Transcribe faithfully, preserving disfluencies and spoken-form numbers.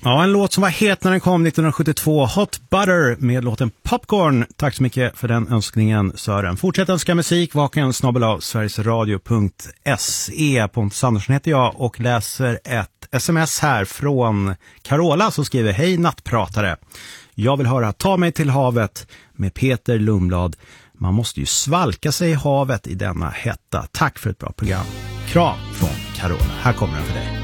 Ja, en låt som var het när den kom nittonhundrasjuttiotvå, Hot Butter med låten Popcorn. Tack så mycket för den önskningen, Sören. Fortsätt önska musik, vaken snabbel av sverigesradio punkt se. Pontus Andersson heter jag och läser ett sms här från Carola som skriver: Hej nattpratare, jag vill höra Ta mig till havet med Peter Lundblad. Man måste ju svalka sig i havet i denna hetta. Tack för ett bra program. Kram från Carola. Här kommer den för dig.